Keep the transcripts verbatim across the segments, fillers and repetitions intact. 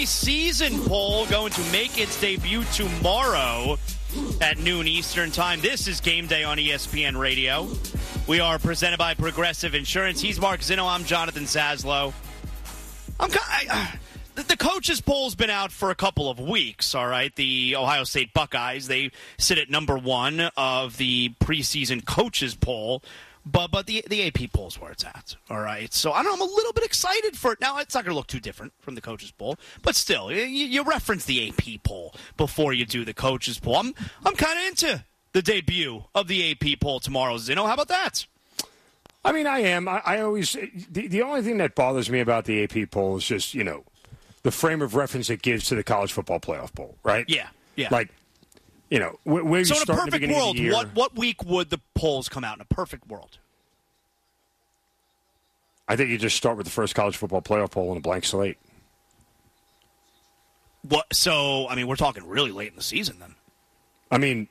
preseason poll going to make its debut tomorrow at noon Eastern time. This is Game Day on E S P N Radio. We are presented by Progressive Insurance. He's Mark Zinno. I'm Jonathan Saslow. I'm I, uh, the, the coaches poll's been out for a couple of weeks, all right? The Ohio State Buckeyes, they sit at number one of the preseason coaches poll. But but the the A P poll's where it's at, all right? So I don't know, I'm a little bit excited for it. Now, it's not going to look too different from the coaches poll, but still, you, you reference the A P poll before you do the coaches poll. I'm, I'm kind of into the debut of the A P poll tomorrow, Zinno. How about that? I mean, I am. I, I always the, – the only thing that bothers me about the A P poll is just, you know, the frame of reference it gives to the college football playoff poll, right? Yeah, yeah. Like, you know, where, where you so start in a in the perfect beginning world, of the year. what, what week would the polls come out in a perfect world? I think you just start with the first college football playoff poll on a blank slate. What? So, I mean, we're talking really late in the season then. I mean,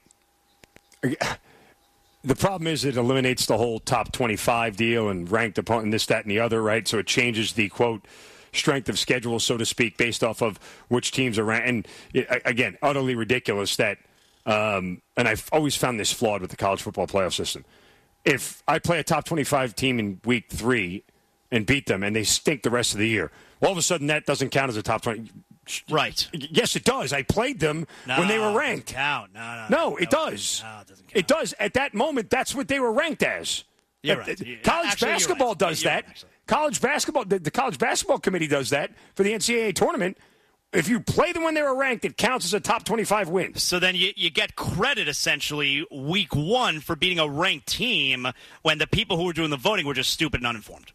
the problem is it eliminates the whole top twenty-five deal and ranked opponent, this, that, and the other, right? So it changes the, quote, strength of schedule, so to speak, based off of which teams are ranked. And, it, again, utterly ridiculous that, um, and I've always found this flawed with the college football playoff system. If I play a top twenty-five team in week three and beat them and they stink the rest of the year, all of a sudden that doesn't count as a top twenty. Right. Yes, it does. I played them no, when they were ranked. Count. No, no, no, no, it no, does. No, it doesn't count. It does. At that moment, that's what they were ranked as. You're right. College actually, basketball right. does you're that. Right, college basketball, the, the college basketball committee does that for the N C double A tournament. If you play them when they were ranked, it counts as a top twenty-five win. So then you, you get credit, essentially, week one for beating a ranked team when the people who were doing the voting were just stupid and uninformed.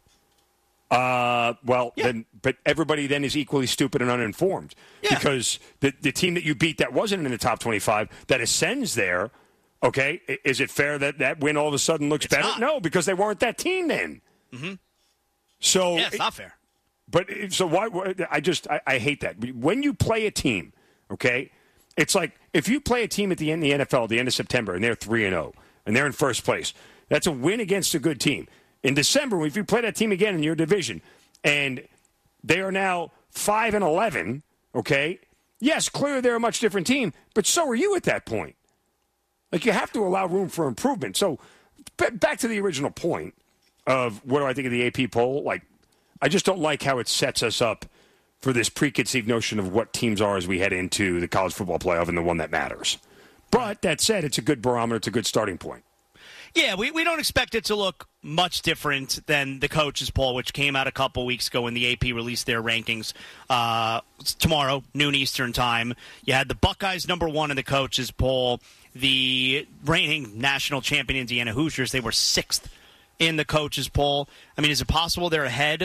Uh, well, yeah. then, but everybody then is equally stupid and uninformed yeah. because the the team that you beat that wasn't in the top twenty-five that ascends there, okay, is it fair that that win all of a sudden looks it's better? not. No, because they weren't that team then. Mm-hmm. So yeah, it's not fair. But so why? why I just I, I hate that when you play a team, okay, it's like if you play a team at the end of the N F L at the end of September and they're three and zero and they're in first place, that's a win against a good team. In December, if you play that team again in your division, and they are now five and eleven, okay? Yes, clearly they're a much different team, but so are you at that point. Like you have to allow room for improvement. So b- back to the original point of what do I think of the A P poll? Like, I just don't like how it sets us up for this preconceived notion of what teams are as we head into the college football playoff and the one that matters. But that said, it's a good barometer. It's a good starting point. Yeah, we, we don't expect it to look much different than the coaches poll, which came out a couple weeks ago when the A P released their rankings uh, tomorrow, noon Eastern time. You had the Buckeyes number one in the coaches poll. The reigning national champion Indiana Hoosiers, they were sixth in the coaches poll. I mean, is it possible they're ahead